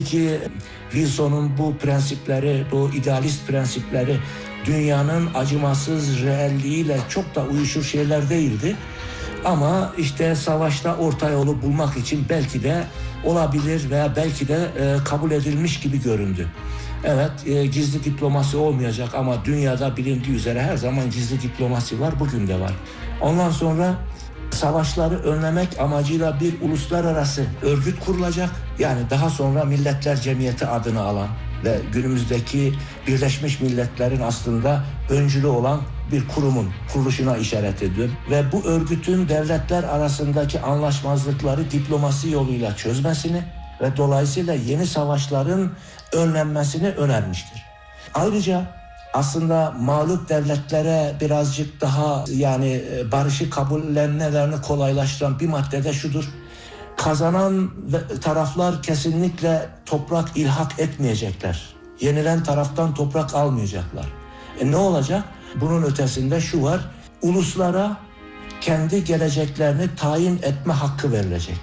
Ki Wilson'un bu prensipleri, bu idealist prensipleri dünyanın acımasız reelliğiyle çok da uyuşur şeyler değildi. Ama işte savaşta orta yolu bulmak için belki de olabilir veya belki de kabul edilmiş gibi göründü. Evet, gizli diplomasi olmayacak ama dünyada bilindiği üzere her zaman gizli diplomasi var, bugün de var. Ondan sonra savaşları önlemek amacıyla bir uluslararası örgüt kurulacak. Yani daha sonra Milletler Cemiyeti adını alan ve günümüzdeki Birleşmiş Milletler'in aslında öncülü olan bir kurumun kuruluşuna işaret ediyor. Ve bu örgütün devletler arasındaki anlaşmazlıkları diplomasi yoluyla çözmesini ve dolayısıyla yeni savaşların önlenmesini önermiştir. Ayrıca aslında mağlup devletlere birazcık daha barışı kabullenmelerini kolaylaştıran bir madde de şudur. Kazanan taraflar kesinlikle toprak ilhak etmeyecekler. Yenilen taraftan toprak almayacaklar. Ne olacak? Bunun ötesinde şu var. Uluslara kendi geleceklerini tayin etme hakkı verilecek.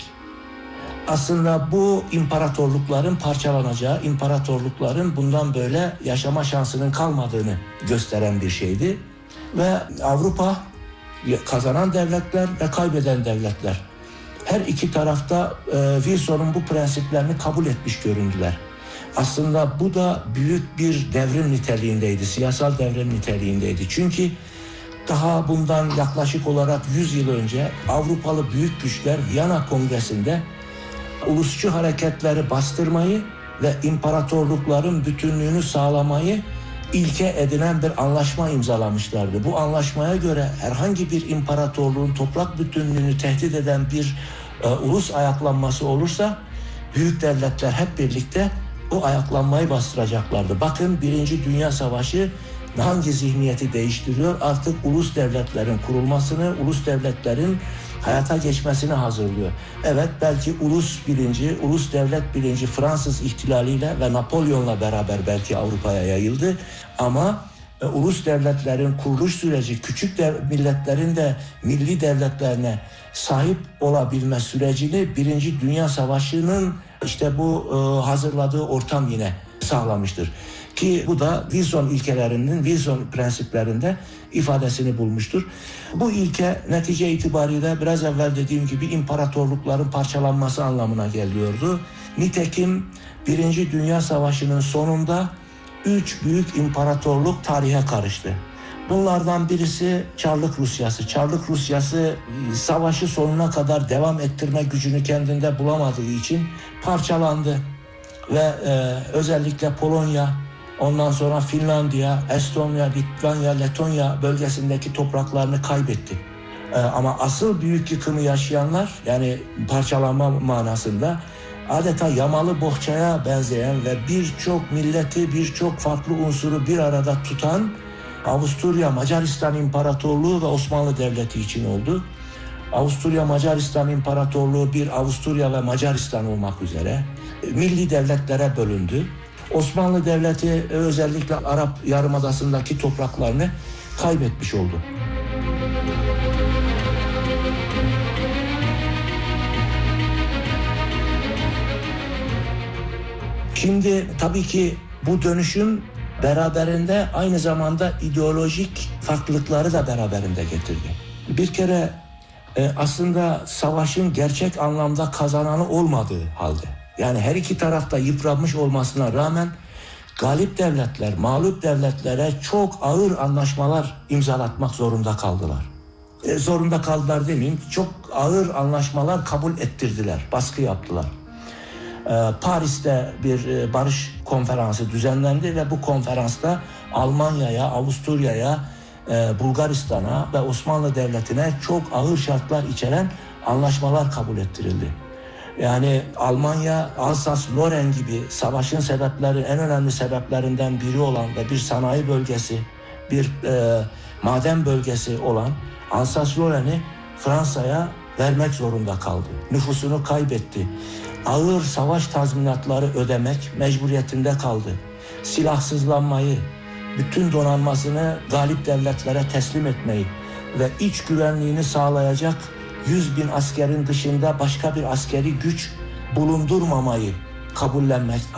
Aslında bu imparatorlukların parçalanacağı, imparatorlukların bundan böyle yaşama şansının kalmadığını gösteren bir şeydi. Ve Avrupa, kazanan devletler ve kaybeden devletler, her iki tarafta Wilson'un bu prensiplerini kabul etmiş göründüler. Aslında bu da büyük bir devrim niteliğindeydi, siyasal devrim niteliğindeydi. Çünkü daha bundan yaklaşık olarak 100 yıl önce Avrupalı büyük güçler Viyana Kongresi'nde ulusçu hareketleri bastırmayı ve imparatorlukların bütünlüğünü sağlamayı ilke edinen bir anlaşma imzalamışlardı. Bu anlaşmaya göre herhangi bir imparatorluğun toprak bütünlüğünü tehdit eden bir ulus ayaklanması olursa büyük devletler hep birlikte o ayaklanmayı bastıracaklardı. Bakın Birinci Dünya Savaşı hangi zihniyeti değiştiriyor? Artık ulus devletlerin kurulmasını, ulus devletlerin hayata geçmesini hazırlıyor. Evet, belki ulus bilinci, ulus devlet bilinci Fransız ihtilaliyle ve Napolyon'la beraber belki Avrupa'ya yayıldı. Ama ulus devletlerin kuruluş süreci, küçük milletlerin de milli devletlerine sahip olabilme sürecini Birinci Dünya Savaşı'nın işte bu hazırladığı ortam yine sağlamıştır. Ki bu da Wilson ilkelerinin, Wilson prensiplerinde ifadesini bulmuştur. Bu ilke netice itibariyle biraz evvel dediğim gibi imparatorlukların parçalanması anlamına geliyordu. Nitekim Birinci Dünya Savaşı'nın sonunda 3 büyük imparatorluk tarihe karıştı. Bunlardan birisi Çarlık Rusyası. Çarlık Rusyası savaşı sonuna kadar devam ettirme gücünü kendinde bulamadığı için parçalandı. Ve özellikle Polonya, ondan sonra Finlandiya, Estonya, Litvanya, Letonya bölgesindeki topraklarını kaybetti. Ama asıl büyük yıkımı yaşayanlar, yani parçalanma manasında adeta yamalı bohçaya benzeyen ve birçok milleti, birçok farklı unsuru bir arada tutan Avusturya Macaristan İmparatorluğu ve Osmanlı Devleti için oldu. Avusturya Macaristan İmparatorluğu bir Avusturya ve Macaristan olmak üzere milli devletlere bölündü. Osmanlı Devleti özellikle Arap Yarımadası'ndaki topraklarını kaybetmiş oldu. Şimdi tabii ki bu dönüşüm beraberinde aynı zamanda ideolojik farklılıkları da beraberinde getirdi. Bir kere aslında savaşın gerçek anlamda kazananı olmadığı halde, yani her iki tarafta yıpranmış olmasına rağmen galip devletler, mağlup devletlere çok ağır anlaşmalar imzalatmak zorunda kaldılar. Zorunda kaldılar demeyeyim, çok ağır anlaşmalar kabul ettirdiler, baskı yaptılar. Paris'te bir barış konferansı düzenlendi ve bu konferansta Almanya'ya, Avusturya'ya, Bulgaristan'a ve Osmanlı Devleti'ne çok ağır şartlar içeren anlaşmalar kabul ettirildi. Yani Almanya, Alsas-Lorraine gibi savaşın sebepleri, en önemli sebeplerinden biri olan ve bir sanayi bölgesi, bir maden bölgesi olan Alsas-Lorraine'i Fransa'ya vermek zorunda kaldı. Nüfusunu kaybetti. Ağır savaş tazminatları ödemek mecburiyetinde kaldı. Silahsızlanmayı, bütün donanmasını galip devletlere teslim etmeyi ve iç güvenliğini sağlayacak 100.000 askerin dışında başka bir askeri güç bulundurmamayı kabullenmek,